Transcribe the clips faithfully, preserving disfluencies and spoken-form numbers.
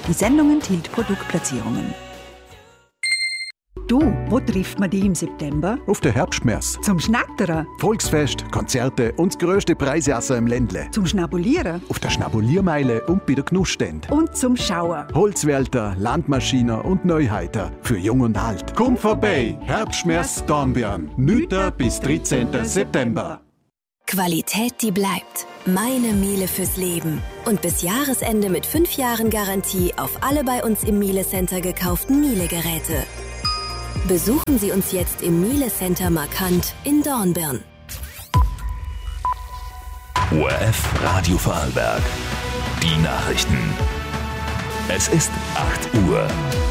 Die Sendung enthielt Produktplatzierungen. Du, wo trifft man dich im September? Auf der Herbstmesse. Zum Schnattern? Volksfest, Konzerte und das grösste Preisjassen im Ländle. Zum Schnabulieren? Auf der Schnabuliermeile und bei der Genussstände. Und zum Schauen? Holzwälder, Landmaschinen und Neuheiter. Für Jung und Alt. Komm vorbei! Herbstmesse Dornbirn. neunten bis dreizehnten September. Qualität, die bleibt. Meine Miele fürs Leben. Und bis Jahresende mit fünf Jahren Garantie auf alle bei uns im Miele Center gekauften Miele-Geräte. Besuchen Sie uns jetzt im Miele Center Markant in Dornbirn. O R F Radio Vorarlberg. Die Nachrichten. Es ist acht Uhr.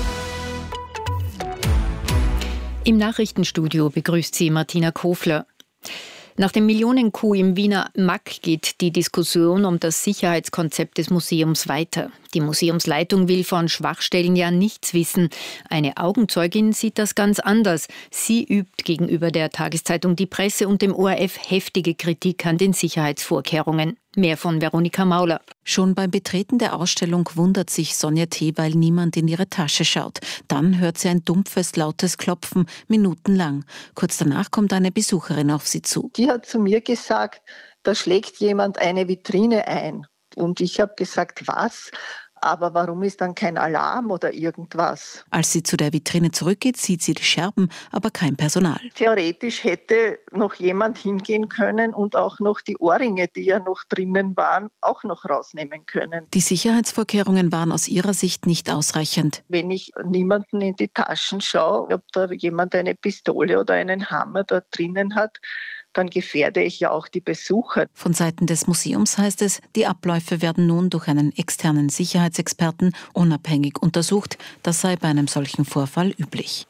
Im Nachrichtenstudio begrüßt Sie Martina Kofler. Nach dem Millionen-Coup im Wiener Mack geht die Diskussion um das Sicherheitskonzept des Museums weiter. Die Museumsleitung will von Schwachstellen ja nichts wissen. Eine Augenzeugin sieht das ganz anders. Sie übt gegenüber der Tageszeitung Die Presse und dem O R F heftige Kritik an den Sicherheitsvorkehrungen. Mehr von Veronika Mauler. Schon beim Betreten der Ausstellung wundert sich Sonja T., weil niemand in ihre Tasche schaut. Dann hört sie ein dumpfes, lautes Klopfen, minutenlang. Kurz danach kommt eine Besucherin auf sie zu. Die hat zu mir gesagt, da schlägt jemand eine Vitrine ein. Und ich habe gesagt, was? Aber warum ist dann kein Alarm oder irgendwas? Als sie zu der Vitrine zurückgeht, sieht sie die Scherben, aber kein Personal. Theoretisch hätte noch jemand hingehen können und auch noch die Ohrringe, die ja noch drinnen waren, auch noch rausnehmen können. Die Sicherheitsvorkehrungen waren aus ihrer Sicht nicht ausreichend. Wenn ich niemanden in die Taschen schaue, ob da jemand eine Pistole oder einen Hammer da drinnen hat, dann gefährde ich ja auch die Besucher. Von Seiten des Museums heißt es, die Abläufe werden nun durch einen externen Sicherheitsexperten unabhängig untersucht. Das sei bei einem solchen Vorfall üblich.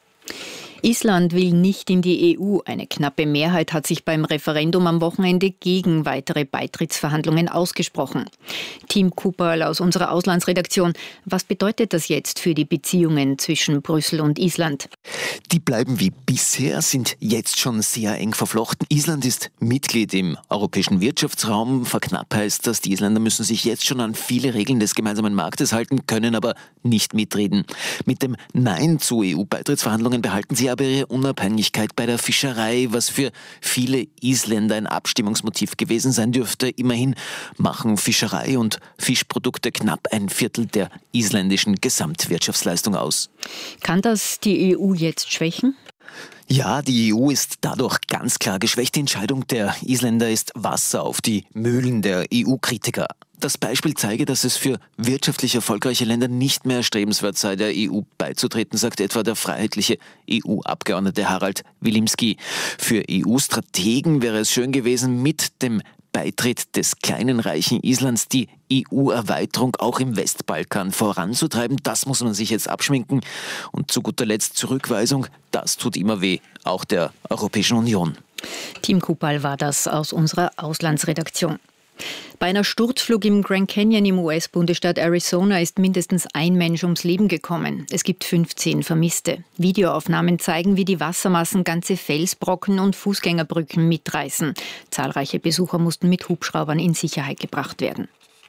Island will nicht in die E U. Eine knappe Mehrheit hat sich beim Referendum am Wochenende gegen weitere Beitrittsverhandlungen ausgesprochen. Tim Cooperl aus unserer Auslandsredaktion. Was bedeutet das jetzt für die Beziehungen zwischen Brüssel und Island? Die bleiben wie bisher, sind jetzt schon sehr eng verflochten. Island ist Mitglied im europäischen Wirtschaftsraum. Verknappt heißt das, die Isländer müssen sich jetzt schon an viele Regeln des gemeinsamen Marktes halten, können aber nicht mitreden. Mit dem Nein zu E U-Beitrittsverhandlungen behalten sie aber ihre Unabhängigkeit bei der Fischerei, was für viele Isländer ein Abstimmungsmotiv gewesen sein dürfte. Immerhin machen Fischerei und Fischprodukte knapp ein Viertel der isländischen Gesamtwirtschaftsleistung aus. Kann das die E U jetzt schwächen? Ja, die E U ist dadurch ganz klar geschwächt. Die Entscheidung der Isländer ist Wasser auf die Mühlen der E U-Kritiker. Das Beispiel zeige, dass es für wirtschaftlich erfolgreiche Länder nicht mehr erstrebenswert sei, der E U beizutreten, sagt etwa der freiheitliche E U-Abgeordnete Harald Wilimski. Für E U-Strategen wäre es schön gewesen, mit dem Beitritt des kleinen reichen Islands die E U-Erweiterung auch im Westbalkan voranzutreiben. Das muss man sich jetzt abschminken. Und zu guter Letzt Zurückweisung, das tut immer weh, auch der Europäischen Union. Tim Kupal war das aus unserer Auslandsredaktion. Bei einer Sturzflug im Grand Canyon im U S-Bundesstaat Arizona ist mindestens ein Mensch ums Leben gekommen. Es gibt fünfzehn Vermisste. Videoaufnahmen zeigen, wie die Wassermassen ganze Felsbrocken und Fußgängerbrücken mitreißen. Zahlreiche Besucher mussten mit Hubschraubern in Sicherheit gebracht werden.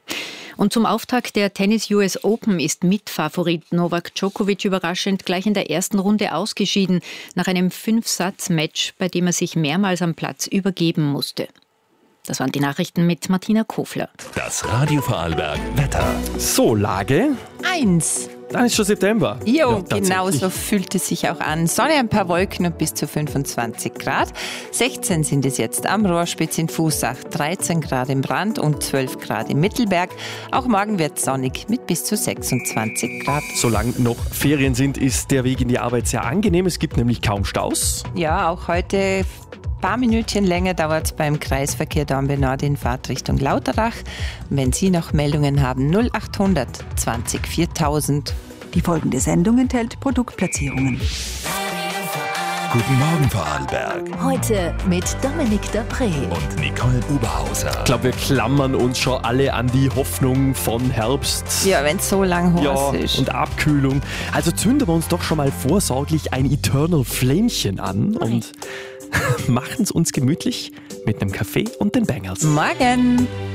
Und zum Auftakt der Tennis-U S Open ist Mitfavorit Novak Djokovic überraschend gleich in der ersten Runde ausgeschieden, nach einem Fünf-Satz-Match, bei dem er sich mehrmals am Platz übergeben musste. Das waren die Nachrichten mit Martina Kofler. Das Radio Vorarlberg Wetter. So, Lage? Eins. Dann ist schon September. Jo, ja, genau so fühlt es sich auch an. Sonne, ein paar Wolken und bis zu fünfundzwanzig Grad. sechzehn sind es jetzt am Rohrspitz in Fußach, dreizehn Grad im Brand und zwölf Grad im Mittelberg. Auch morgen wird es sonnig mit bis zu sechsundzwanzig Grad. Solange noch Ferien sind, ist der Weg in die Arbeit sehr angenehm. Es gibt nämlich kaum Staus. Ja, auch heute ein paar Minütchen länger dauert es beim Kreisverkehr Dornbirn Nord in Fahrtrichtung Lauterach. Wenn Sie noch Meldungen haben, null achthundert zwanzig viertausend. Die folgende Sendung enthält Produktplatzierungen. Guten Morgen, Vorarlberg. Heute mit Dominik Dapré Und Nicole Oberhauser. Ich glaube, wir klammern uns schon alle an die Hoffnung von Herbst. Ja, wenn es so lang heiß ja, ist. Und Abkühlung. Also zünden wir uns doch schon mal vorsorglich ein Eternal Flämmchen an und machen es uns gemütlich mit einem Kaffee und den Bangles. Morgen!